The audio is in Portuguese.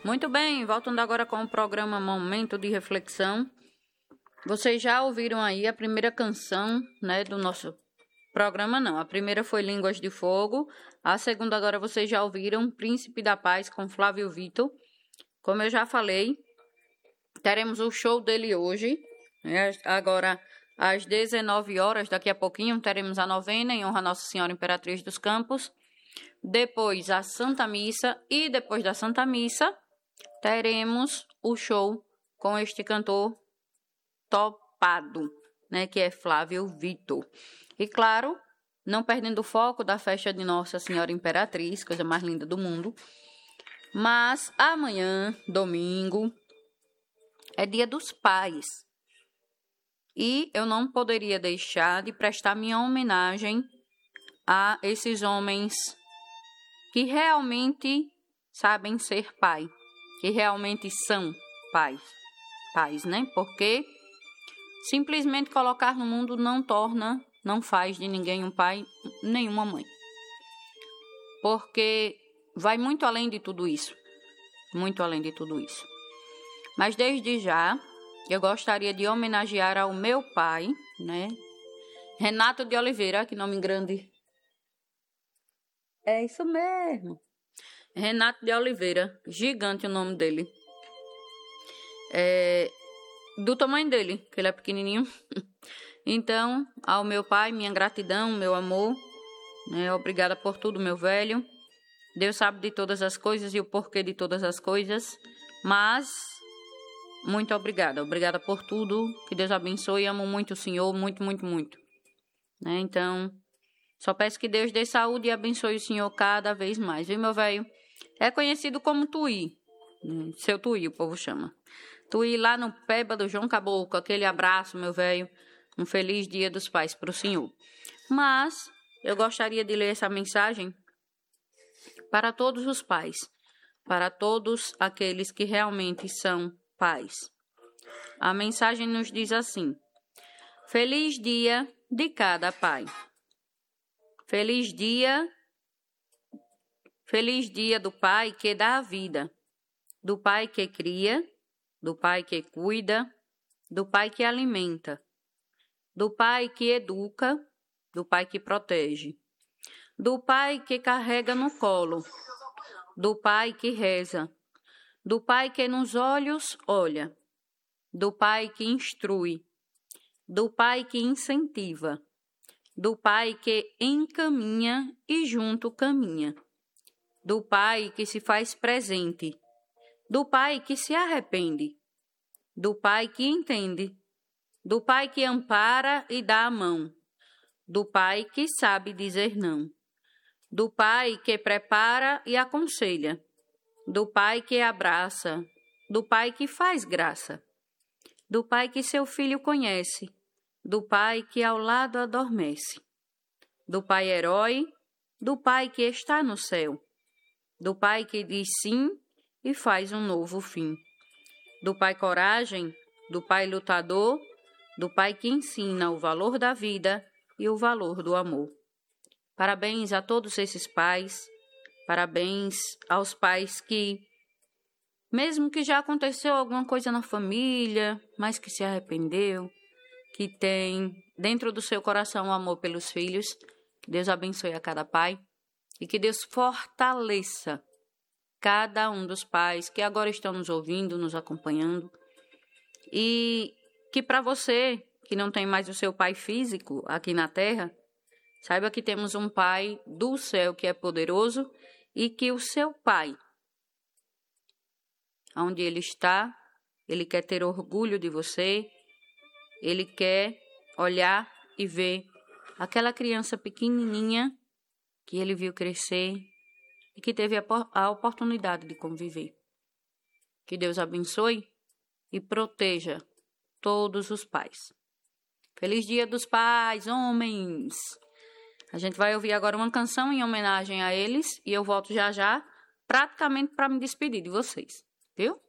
Muito bem, voltando agora com o programa Momento de Reflexão. Vocês já ouviram aí a primeira canção, né, do nosso programa, não. A primeira foi Línguas de Fogo. A segunda agora vocês já ouviram Príncipe da Paz com Flávio Vitor. Como eu já falei, teremos o show dele hoje, né? Agora às 19 horas, daqui a pouquinho, teremos a novena em honra a Nossa Senhora Imperatriz dos Campos. Depois a Santa Missa e depois da Santa Missa teremos o show com este cantor topado, né, que é Flávio Vitor. E claro, não perdendo o foco da festa de Nossa Senhora Imperatriz, coisa mais linda do mundo. Mas amanhã, domingo, é Dia dos Pais. E eu não poderia deixar de prestar minha homenagem a esses homens que realmente sabem ser pai, que realmente são pais, né? Porque simplesmente colocar no mundo não faz de ninguém um pai, nem uma mãe. Porque vai muito além de tudo isso, muito além de tudo isso. Mas desde já, eu gostaria de homenagear ao meu pai, né? Renato de Oliveira, que nome grande. É isso mesmo. Renato de Oliveira, gigante o nome dele. Do tamanho dele, que ele é pequenininho. Então, ao meu pai, minha gratidão, meu amor, né? Obrigada por tudo, meu velho. Deus sabe de todas as coisas e o porquê de todas as coisas, mas muito obrigada. Obrigada por tudo, que Deus abençoe. Amo muito o Senhor, muito, muito, muito. Né? Então, só peço que Deus dê saúde e abençoe o Senhor cada vez mais. Viu, meu velho? É conhecido como Tuí. Seu Tuí, o povo chama. Tuí lá no Peba do João Caboclo. Aquele abraço, meu velho. Um feliz Dia dos Pais para o Senhor. Mas eu gostaria de ler essa mensagem para todos os pais. Para todos aqueles que realmente são pais. A mensagem nos diz assim: Feliz dia de cada pai. Feliz dia do pai que dá a vida, do pai que cria, do pai que cuida, do pai que alimenta, do pai que educa, do pai que protege, do pai que carrega no colo, do pai que reza, do pai que nos olhos olha, do pai que instrui, do pai que incentiva, do pai que encaminha e junto caminha, do pai que se faz presente, do pai que se arrepende, do pai que entende, do pai que ampara e dá a mão, do pai que sabe dizer não, do pai que prepara e aconselha, do pai que abraça, do pai que faz graça, do pai que seu filho conhece, do pai que ao lado adormece, do pai herói, do pai que está no céu, do pai que diz sim e faz um novo fim, do pai coragem, do pai lutador, do pai que ensina o valor da vida e o valor do amor. Parabéns a todos esses pais, parabéns aos pais que, mesmo que já aconteceu alguma coisa na família, mas que se arrependeu, que tem dentro do seu coração o amor pelos filhos, que Deus abençoe a cada pai e que Deus fortaleça cada um dos pais que agora estão nos ouvindo, nos acompanhando, e que para você que não tem mais o seu pai físico aqui na terra, saiba que temos um pai do céu que é poderoso e que o seu pai, onde ele está, ele quer ter orgulho de você, ele quer olhar e ver aquela criança pequenininha que ele viu crescer e que teve a oportunidade de conviver. Que Deus abençoe e proteja todos os pais. Feliz Dia dos Pais, homens! A gente vai ouvir agora uma canção em homenagem a eles e eu volto já já, praticamente para me despedir de vocês, viu?